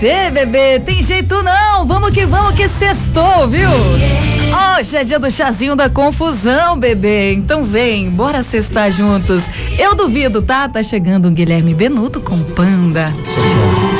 Tê, bebê, tem jeito não, vamos que sextou, viu? Hoje é dia do chazinho da confusão, bebê, então vem, bora sextar juntos. Eu duvido, tá? Tá chegando um Guilherme Benuto com Panda.